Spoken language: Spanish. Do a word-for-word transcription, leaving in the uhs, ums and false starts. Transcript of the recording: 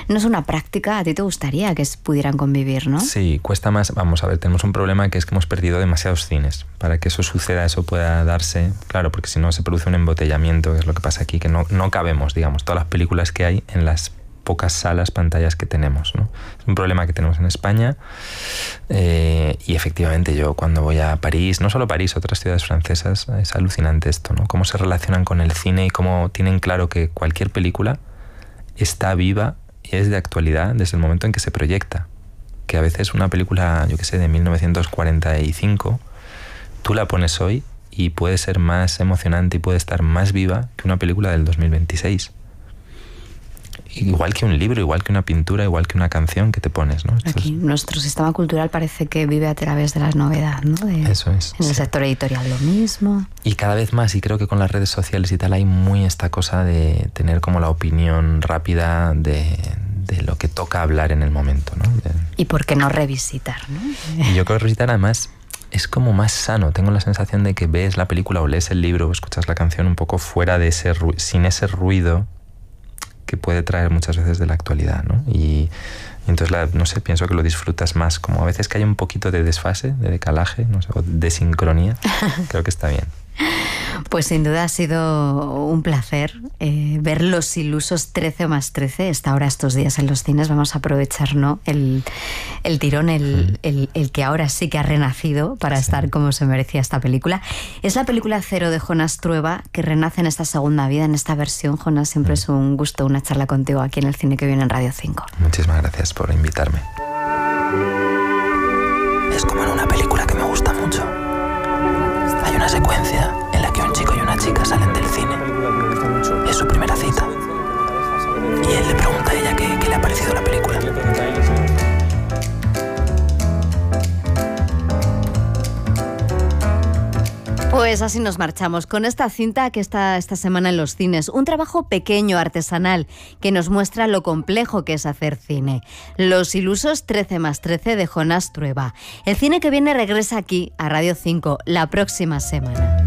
no es una práctica, a ti te gustaría que pudieran convivir, ¿no? Sí, cuesta más. Vamos a ver, tenemos un problema que es que hemos perdido demasiados cines. Para que eso suceda, eso pueda darse, claro, porque si no se produce un embotellamiento, que es lo que pasa aquí, que no, no cabemos, digamos, todas las películas que hay en las pocas salas, pantallas que tenemos, ¿no? Es un problema que tenemos en España eh, y efectivamente yo cuando voy a París, no solo París, otras ciudades francesas, es alucinante esto, ¿no? Cómo se relacionan con el cine y cómo tienen claro que cualquier película está viva y es de actualidad desde el momento en que se proyecta. Que a veces una película, yo qué sé, de mil novecientos cuarenta y cinco, tú la pones hoy y puede ser más emocionante y puede estar más viva que una película del dos mil veintiséis. Igual que un libro, igual que una pintura, igual que una canción que te pones, ¿no? Aquí es... nuestro sistema cultural parece que vive a través de las novedades, ¿no? De, Eso es. En el sí. sector editorial lo mismo. Y cada vez más, y creo que con las redes sociales y tal, hay muy esta cosa de tener como la opinión rápida de, de lo que toca hablar en el momento, ¿no? De... Y por qué no revisitar, ¿no? Y yo creo que revisitar además es como más sano. Tengo la sensación de que ves la película o lees el libro o escuchas la canción un poco fuera de ese ru- sin ese ruido que puede traer muchas veces de la actualidad, ¿no? Y, y entonces, la, no sé, pienso que lo disfrutas más. Como a veces que hay un poquito de desfase, de decalaje, no sé, o de sincronía, creo que está bien. Pues sin duda ha sido un placer eh, ver Los Ilusos trece más trece. Está ahora estos días en los cines. Vamos a aprovechar, ¿no? el, el tirón, el, el, el que ahora sí que ha renacido para sí. estar como se merecía esta película. Es la película Cero de Jonas Trueba, que renace en esta segunda vida, en esta versión. Jonas, siempre mm. es un gusto, una charla contigo aquí en el Cine que Viene en Radio cinco. Muchísimas gracias por invitarme. Es como en una película que me gusta mucho. Hay una secuencia en la que un chico y una chica salen del cine. Es su primera cita. Y él le pregunta a ella qué, qué le ha parecido la película. Pues así nos marchamos con esta cinta que está esta semana en los cines. Un trabajo pequeño, artesanal, que nos muestra lo complejo que es hacer cine. Los Ilusos trece más trece de Jonas Trueba. El Cine que Viene regresa aquí a Radio cinco la próxima semana.